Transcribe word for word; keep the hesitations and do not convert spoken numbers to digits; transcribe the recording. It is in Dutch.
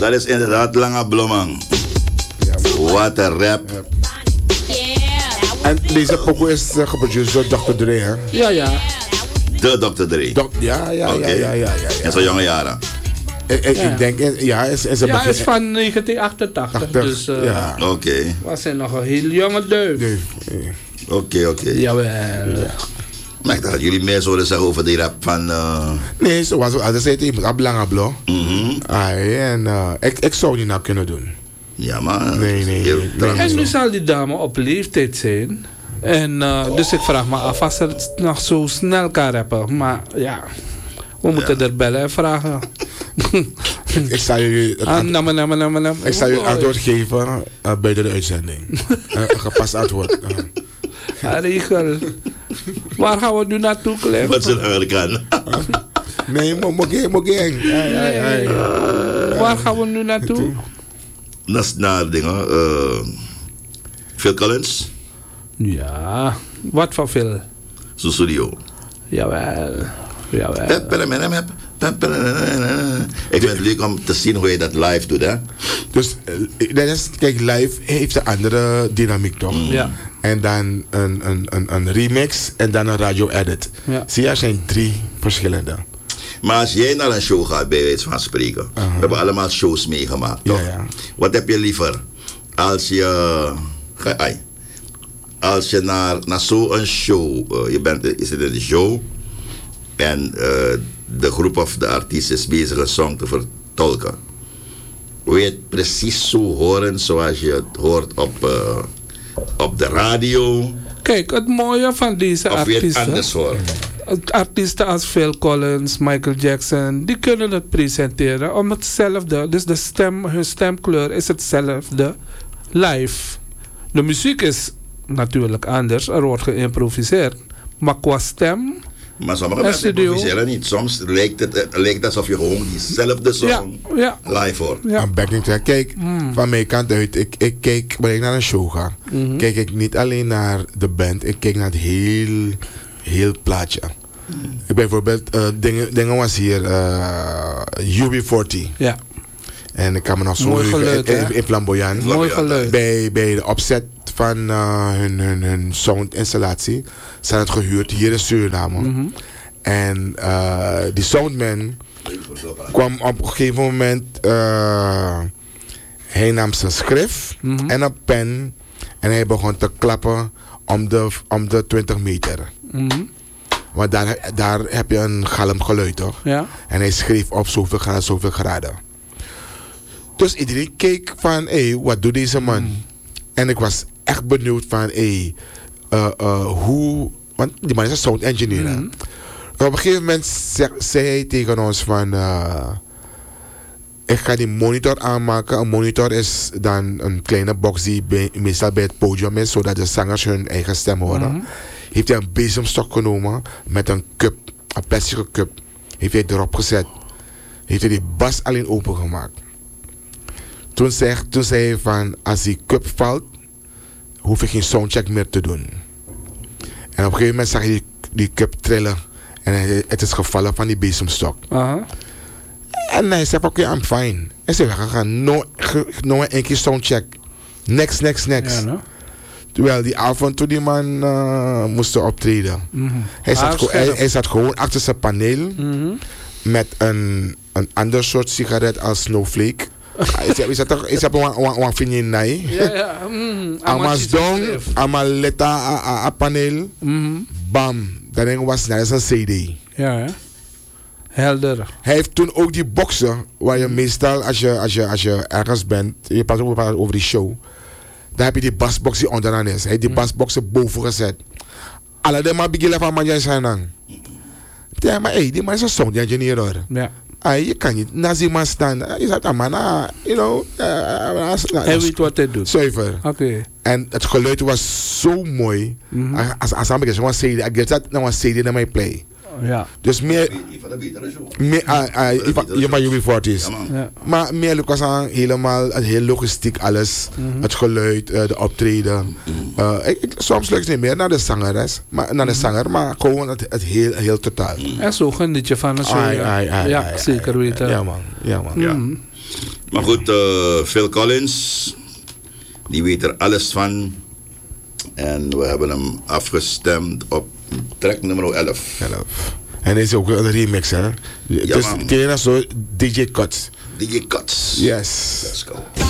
Dat is inderdaad Lange Bloemang. Ja, wat een rap. Ja. En deze pokoe is uh, geproduceerd door dokter Dre, hè? Ja, ja. De dokter Dre? Dok, ja, ja, okay. ja, ja, ja, ja, ja. In zijn jonge jaren? Ik, ik, ja. ik denk, ja, is, is, ja, is van negentien achtentachtig. achtig, dus uh, ja. Oké. Okay. Was hij nog een heel jonge duif. Oké, okay, oké. Okay. Jawel. Ja. Maar ik dacht dat jullie meer zouden zeggen over die rap van... Uh... Nee, zoals we altijd zeiden, je moet Lange Blo. Mm-hmm. En uh, ik, ik zou niet nou kunnen doen. Ja, maar... Nee, nee. nee, nee. En nu zal die dame op leeftijd zijn. En uh, dus ik vraag me af als ze nog zo snel kan rappen. Maar ja, we moeten ja. er bellen en vragen. Ik zal jullie het ah, nam, nam, nam, nam. ik zal jullie antwoord geven uh, buiten de uitzending. uh, een gepast antwoord. Uh. Ja, regel. Waar gaan we nu naartoe, Clem? Wat ze nou kan. Nee, mogeng. Waar gaan we nu naartoe? Dat is naar dingen. Uh, Phil Collins. Ja, wat voor Phil? Zo studio. Jawel. Jawel. Ik vind het leuk om te zien hoe je dat live doet, hè? Dus, dat is, kijk, live heeft een andere dynamiek, toch? Mm. Ja. En dan een, een, een, een remix en dan een radio-edit. Ja. Zie je, er zijn drie verschillende. Maar als jij naar een show gaat, bij wijze van spreken. Uh-huh. We hebben allemaal shows meegemaakt, toch? Ja, ja. Wat heb je liever? Als je... Ai, als je naar, naar zo'n show... Uh, je bent, is het in de show... En uh, de groep of de artiest is bezig een song te vertolken. Wil je het precies zo horen zoals je het hoort op, uh, op de radio? Kijk, het mooie van deze of artiesten... Of je het anders hoort? Artiesten als Phil Collins, Michael Jackson... die kunnen het presenteren om hetzelfde... Dus de stem, hun stemkleur is hetzelfde live. De muziek is natuurlijk anders. Er wordt geïmproviseerd. Maar qua stem... Maar sommige mensen improviseren niet. Soms lijkt het, het lijkt alsof je gewoon diezelfde song ja, ja. live hoort. Ja. Kijk, mm. van mijn kant uit, ik, ik kijk, wanneer ik naar een show ga, mm-hmm. kijk ik niet alleen naar de band, ik kijk naar het heel, heel plaatje. Mm. Ik bijvoorbeeld, uh, dingen, dingen was hier, uh, U B veertig. Ja. En ik kan me nog zo mooi geluid, in, in, in Flamboyant. Mooi geluid. Bij, bij de opzet van uh, hun, hun, hun soundinstallatie zijn het gehuurd hier in Suriname. Mm-hmm. En uh, die soundman kwam op een gegeven moment, uh, hij nam zijn schrift mm-hmm. en een pen en hij begon te klappen om de, om de twintig meter. Mm-hmm. Want daar, daar heb je een galmgeluid, toch? Ja. En hij schreef op zoveel graden, zoveel graden. Dus iedereen keek van, hé, hey, wat doet deze man? Mm. En ik was echt benieuwd van, hé, hey, uh, uh, hoe... Want die man is een sound engineer. Mm. Op een gegeven moment zei, zei hij tegen ons van... Uh, ik ga die monitor aanmaken. Een monitor is dan een kleine box die bij, meestal bij het podium is, zodat de zangers hun eigen stem horen. Mm. Heeft hij een bezemstok genomen met een cup, een plastic cup. Heeft hij erop gezet. Heeft hij die bas alleen opengemaakt. Toen zei, toen zei hij van, als die cup valt, hoef ik geen soundcheck meer te doen. En op een gegeven moment zag je die, die cup trillen. En hij, het is gevallen van die bezemstok. Uh-huh. En hij zei, oké, okay, I'm fine. Hij zei, we gaan no, no één keer soundcheck. Next, next, next. Ja, no? Terwijl die avond toen die man uh, moest optreden. Mm-hmm. Hij, zat go- hij, hij zat gewoon achter zijn paneel. Mm-hmm. Met een, een ander soort sigaret als Snowflake. Is dat toch? Is dat een vriendin nee? Ja, ja. Amas dong, amal leta a paneel. Bam, dan was het een C D. Ja, ja. Helder. Hij heeft toen ook die boxen waar je meestal als je, als je, als je ergens bent, je praat ook over die show, dan heb je die basbox die onderaan is. Hij heeft die basboxen boven gezet. Alle de man beginnen van manjai zijn dan. Ja, maar hey, die man is een sound engineer hoor. Ja. Ah, je kan niet naast die man staan. Je zegt, ah man, ah, you know. Uh, uh, hij weet wat hij doet. Zuiver. Oké. Okay. En het geluid was zo mooi. Mm-hmm. Als als ik gewoon zei, ik get dat nou een C D naar mij play. Ja. Dus meer, meer uh, uh, je van U B veertig is. Ja. Maar meer Lucas aan helemaal, het heel logistiek alles, mm-hmm. het geluid, uh, de optreden. Uh, ik, ik, soms lukt het niet meer naar de zangeres, maar naar de mm-hmm. zanger, maar gewoon het, het heel, heel totaal. En zo geniet je van een show. Ai, ai, ai, ja, ai, zeker ai, weten. Ja man, ja man. Ja. Maar goed, uh, Phil Collins, die weet er alles van. En we hebben hem afgestemd op track nummer elf. elf. En is ook een remix, hè? Ja, dus man. ken je dat zo? D J Cuts. D J Cuts. Yes. Let's go.